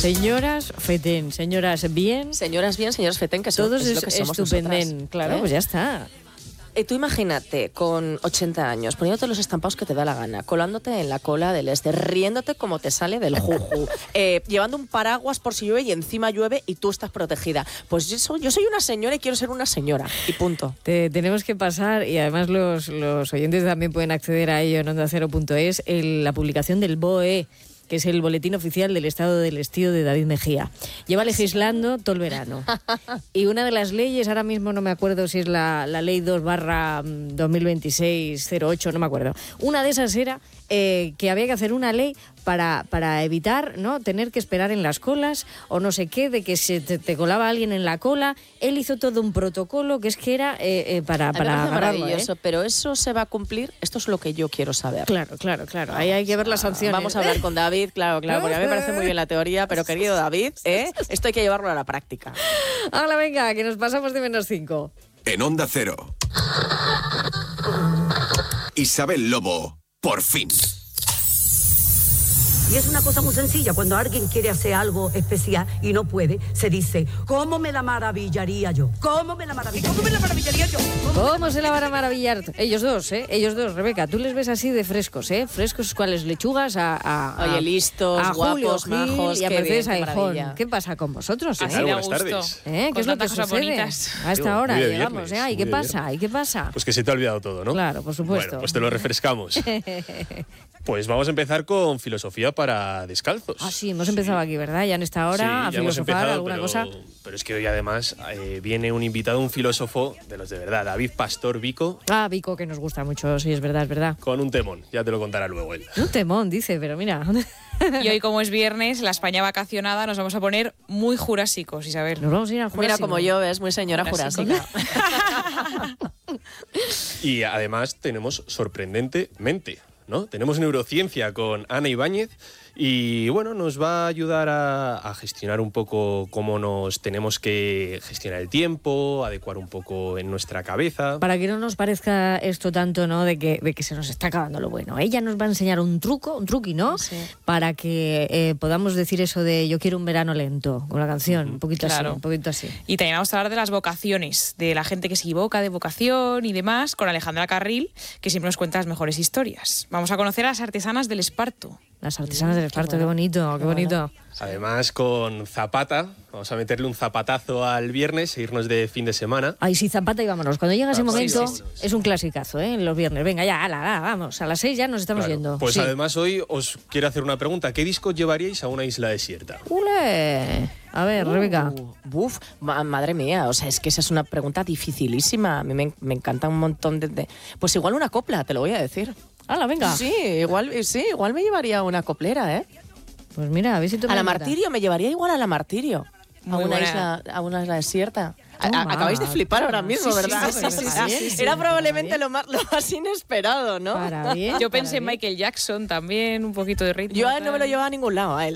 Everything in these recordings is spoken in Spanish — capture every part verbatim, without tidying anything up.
Señoras fetén, señoras bien. Señoras bien, señoras fetén, que son, todos es lo que somos estupenden. nosotras. Claro, ¿Eh? pues ya está. Eh, tú imagínate, con ochenta años, poniéndote los estampados que te da la gana, colándote en la cola del este, riéndote como te sale del juju, eh, llevando un paraguas por si llueve y encima llueve y tú estás protegida. Pues yo soy, yo soy una señora y quiero ser una señora, y punto. Te, tenemos que pasar, y además los, los oyentes también pueden acceder a ello en onda cero punto es, el, la publicación del B O E, que es el boletín oficial del estado del estío de David Mejía. Lleva legislando todo el verano. Y una de las leyes, ahora mismo no me acuerdo si es la, la ley dos barra dos mil veintiséis cero ocho, no me acuerdo. Una de esas era eh, que había que hacer una ley para, para evitar, ¿no?, tener que esperar en las colas o no sé qué, de que se te, te colaba alguien en la cola. Él hizo todo un protocolo que es que era eh, eh, para, para agarrarlo, maravilloso, ¿eh? pero eso se va a cumplir. Esto es lo que yo quiero saber. Claro, claro, claro. Ahí hay que ver las sanciones. Vamos a hablar con David, claro, claro, porque a mí me parece muy bien la teoría, pero querido David, ¿eh? esto hay que llevarlo a la práctica. Ahora venga, que nos pasamos de menos cinco. En Onda Cero. Isabel Lobo, por fin. Y es una cosa muy sencilla, cuando alguien quiere hacer algo especial y no puede, se dice, ¿cómo me la maravillaría yo? ¿Cómo me la maravillaría, ¿Cómo me la maravillaría yo? ¿Cómo, ¿Cómo se la van a maravillar? Ellos dos, ¿eh? Ellos dos, Rebeca, tú les ves así de frescos, ¿eh? Frescos, ¿cuáles lechugas? A, a, Oye, listos, a guapos, Julio Gil majos, y a qué Mercedes bien, qué Aijón. maravilla. ¿Qué pasa con vosotros, eh? Así da Buenas gusto. tardes. ¿Eh? ¿Qué Con es lo que tantas cosas sucede bonitas. a esta Muy hora? de Llegamos, viernes, ¿eh? ¿Y muy qué de pasa? viernes. ¿Y qué pasa? Pues que se te ha olvidado todo, ¿no? Claro, por supuesto. Bueno, pues te lo refrescamos. Pues vamos a empezar con filosofía para descalzos. Ah, sí, hemos empezado aquí, ¿verdad? Ya en esta hora Sí, a ya hemos filosofar empezado, alguna pero, cosa. pero es que hoy además eh, viene un invitado, un filósofo de los de verdad, David Pastor Vico, Ah, Vico, que nos gusta mucho, sí, es verdad, es verdad. con un temón. Ya te lo contará luego él. Un temón, dice, pero mira. Y hoy, como es viernes, la España vacacionada, nos vamos a poner muy jurásicos, Isabel. Nos vamos a ir al Mira, Jurásico. como yo, es muy señora Jurásico. jurásica. Y además tenemos sorprendentemente, ¿no? Tenemos neurociencia con Ana Ibáñez y bueno, nos va a ayudar a, a gestionar un poco cómo nos tenemos que gestionar el tiempo, adecuar un poco en nuestra cabeza. Para que no nos parezca esto tanto, ¿no?, de que, de que se nos está acabando lo bueno. Ella nos va a enseñar un truco, un truqui, ¿no? Sí. Para que eh, podamos decir eso de yo quiero un verano lento, con la canción, un poquito Claro. así, un poquito así. Y también vamos a hablar de las vocaciones, de la gente que se equivoca de vocación y demás, con Alejandra Carril, que siempre nos cuenta las mejores historias. Vamos a conocer a las artesanas del Esparto. Las artesanas del Esparto, qué bonito, qué bonito. Además con Zapata, vamos a meterle un zapatazo al viernes e irnos de fin de semana. Ay, sí, Zapata y vámonos. Cuando llega ese Ah, sí, momento, sí, sí, sí. es un clasicazo, ¿eh? Los viernes. Venga, ya, ala, ala, vamos. A las seis ya nos estamos Claro, yendo. Pues Sí. además hoy os quiero hacer una pregunta. ¿Qué disco llevaríais a una isla desierta? ¡Ule! A ver, Rebeca. Uh, buf, ma- madre mía, o sea, es que esa es una pregunta dificilísima. A mí me, me encanta un montón de, de... Pues igual una copla, te lo voy a decir. ¡Hala, venga! Sí, igual, sí, igual me llevaría una coplera, ¿eh? Pues mira, a ver si tú A la Martirio, me llevaría igual a la Martirio. A Muy una, buena. isla, a una isla desierta. A- Toma, a- acabáis de flipar ahora mismo, Sí, sí, ¿verdad? sí, sí, sí, sí, sí, Era sí, probablemente para lo más, lo más inesperado, ¿no? Para bien. Yo pensé en para bien. Michael Jackson también, un poquito de ritmo. Yo a él no tal. me lo llevaba a ningún lado, a él.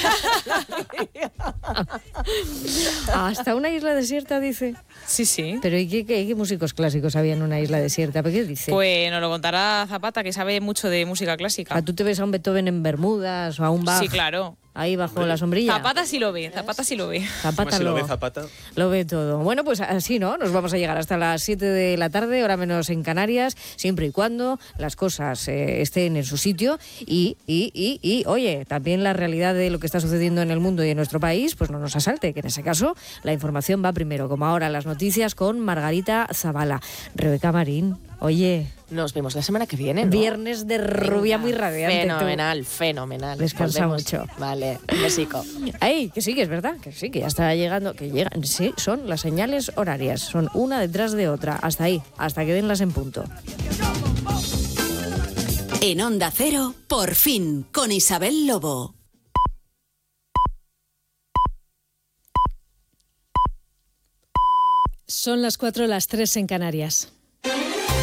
Hasta una isla desierta, dice. Sí, sí. Pero ¿y qué, qué, qué músicos clásicos había en una isla desierta? ¿Pero qué dice? Pues nos lo contará Zapata, que sabe mucho de música clásica. ¿A tú te ves a un Beethoven en Bermudas o a un Bach Sí, claro. ahí bajo la sombrilla? Zapata sí lo ve, Zapata sí lo ve. Zapata Además, si lo lo, ve Zapata. lo ve todo. Bueno, pues así, ¿no? Nos vamos a llegar hasta las siete de la tarde, hora menos en Canarias, siempre y cuando las cosas eh, estén en su sitio y, y, y, y, oye, también la realidad de lo que está sucediendo en el mundo y en nuestro país, pues no nos asalte, que en ese caso la información va primero, como ahora las noticias con Margarita Zavala. Rebeca Marín, oye, Nos vemos la semana que viene, ¿no? viernes de rubia Venga, muy radiante. tú. Fenomenal, fenomenal. Descansa Volvemos. mucho. Vale, un besico. Ay, que sí, que es verdad, que sí, que ya está llegando, que llegan, sí, son las señales horarias, son una detrás de otra, hasta ahí, hasta que denlas en punto. En Onda Cero, por fin, con Isabel Lobo. Son las cuatro, las tres en Canarias.